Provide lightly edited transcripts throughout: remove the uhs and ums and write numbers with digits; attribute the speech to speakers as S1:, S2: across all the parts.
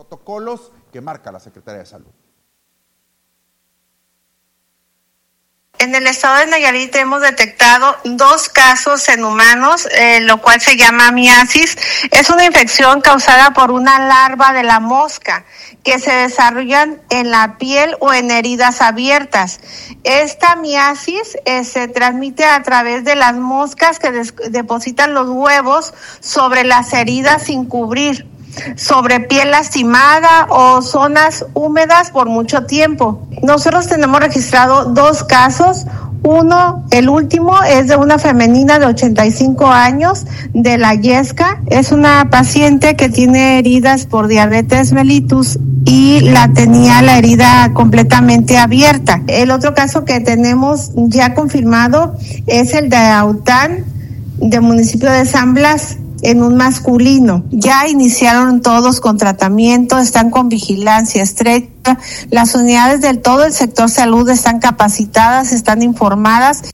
S1: protocolos que marca la Secretaría de Salud.
S2: En el estado de Nayarit hemos detectado 2 casos en humanos, lo cual se llama miasis. Es una infección causada por una larva de la mosca que se desarrollan en la piel o en heridas abiertas. Esta miasis se transmite a través de las moscas que depositan los huevos sobre las heridas sin cubrir, sobre piel lastimada o zonas húmedas por mucho tiempo. Nosotros tenemos registrado 2 casos. Uno, el último, es de una femenina de 85 años de La Yesca. Es una paciente que tiene heridas por diabetes mellitus y la tenía la herida completamente abierta. El otro caso que tenemos ya confirmado es el de Aután, del municipio de San Blas, en un masculino. Ya iniciaron todos con tratamiento, están con vigilancia estrecha. Las unidades del todo el sector salud están capacitadas, están informadas.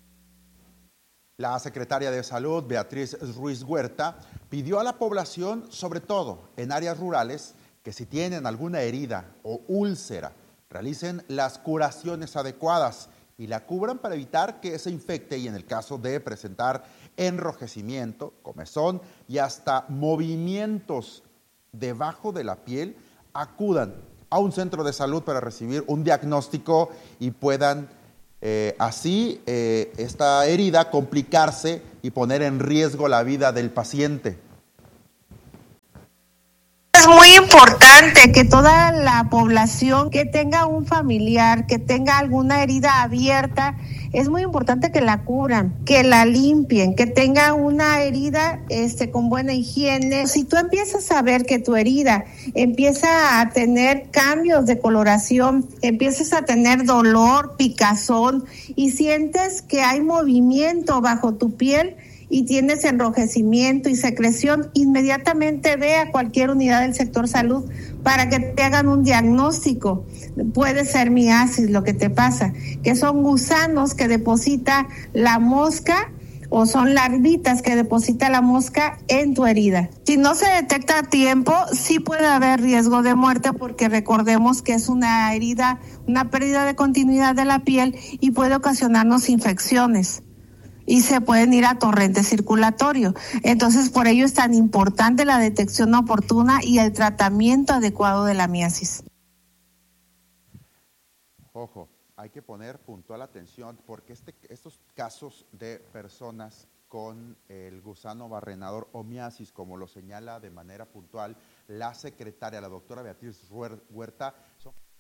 S1: La secretaria de Salud, Beatriz Ruiz Huerta, pidió a la población, sobre todo en áreas rurales, que si tienen alguna herida o úlcera, realicen las curaciones adecuadas y la cubran para evitar que se infecte y en el caso de presentar enrojecimiento, comezón y hasta movimientos debajo de la piel, acudan a un centro de salud para recibir un diagnóstico y puedan así esta herida complicarse y poner en riesgo la vida del paciente.
S2: Es muy importante que toda la población que tenga un familiar, que tenga alguna herida abierta, es muy importante que la cubran, que la limpien, que tenga una herida con buena higiene. Si tú empiezas a ver que tu herida empieza a tener cambios de coloración, empiezas a tener dolor, picazón y sientes que hay movimiento bajo tu piel, y tienes enrojecimiento y secreción, inmediatamente ve a cualquier unidad del sector salud para que te hagan un diagnóstico. Puede ser miasis lo que te pasa, que son gusanos que deposita la mosca o son larvitas que deposita la mosca en tu herida. Si no se detecta a tiempo, sí puede haber riesgo de muerte porque recordemos que es una herida, una pérdida de continuidad de la piel y puede ocasionarnos infecciones. Y se pueden ir a torrente circulatorio. Entonces, por ello es tan importante la detección oportuna y el tratamiento adecuado de la miasis.
S1: Ojo, hay que poner puntual atención porque estos casos de personas con el gusano barrenador o miasis, como lo señala de manera puntual la secretaria, la doctora Beatriz Huerta, son